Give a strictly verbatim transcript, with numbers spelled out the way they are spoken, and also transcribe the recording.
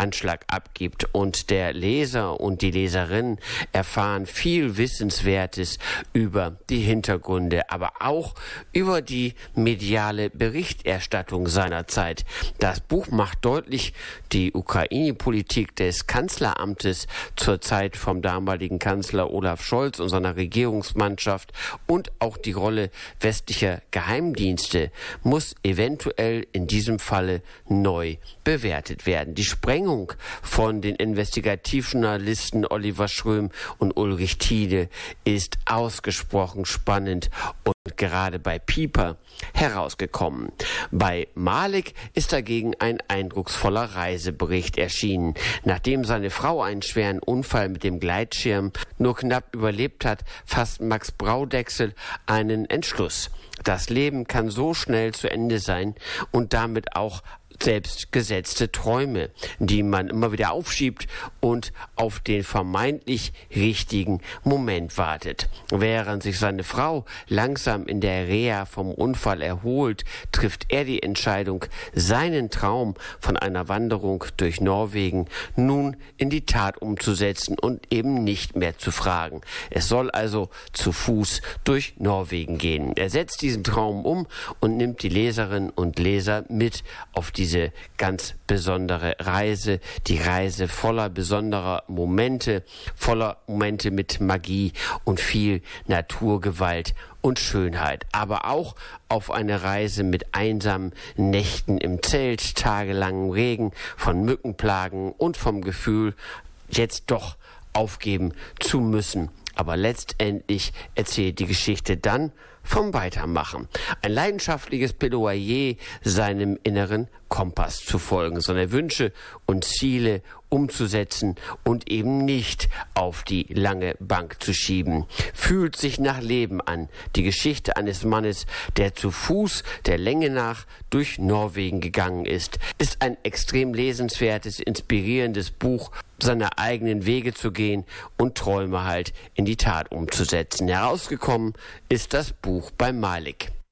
Anschlag abgibt. Und der Leser und die Leserin erfahren viel Wissenswertes über die Hintergründe, aber auch über die mediale Berichterstattung seiner Zeit. Das Buch macht deutlich, die Ukraine-Politik des Kanzleramtes zur Zeit vom damaligen Kanzler Olaf Scholz und seiner Regierungsmannschaft und auch die Rolle westlicher Geheimdienste muss eventuell in diesem Falle neu bewertet werden. Die Sprengung von den Investigativjournalisten Oliver Schröm und Ulrich Tiede ist ausgesprochen spannend und gerade bei Pieper herausgekommen. Bei Malik ist dagegen ein eindrucksvoller Reisebericht erschienen. Nachdem seine Frau einen schweren Unfall mit dem Gleitschirm nur knapp überlebt hat, fasst Max Braudechsel einen Entschluss. Das Leben kann so schnell zu Ende sein und damit auch selbst gesetzte Träume, die man immer wieder aufschiebt und auf den vermeintlich richtigen Moment wartet. Während sich seine Frau langsam in der Reha vom Unfall erholt, trifft er die Entscheidung, seinen Traum von einer Wanderung durch Norwegen nun in die Tat umzusetzen und eben nicht mehr zu fragen. Es soll also zu Fuß durch Norwegen gehen. Er setzt diesen Traum um und nimmt die Leserinnen und Leser mit auf die diese ganz besondere Reise, die Reise voller besonderer Momente, voller Momente mit Magie und viel Naturgewalt und Schönheit, aber auch auf eine Reise mit einsamen Nächten im Zelt, tagelangem Regen, von Mückenplagen und vom Gefühl, jetzt doch aufgeben zu müssen. Aber letztendlich erzählt die Geschichte dann vom Weitermachen. Ein leidenschaftliches Plädoyer, seinem inneren Kompass zu folgen, seine Wünsche und Ziele umzusetzen und eben nicht auf die lange Bank zu schieben. Fühlt sich nach Leben an. Die Geschichte eines Mannes, der zu Fuß der Länge nach durch Norwegen gegangen ist, ist ein extrem lesenswertes, inspirierendes Buch, seine eigenen Wege zu gehen und Träume halt in die Tat umzusetzen. Herausgekommen ist das Buch bei Malik.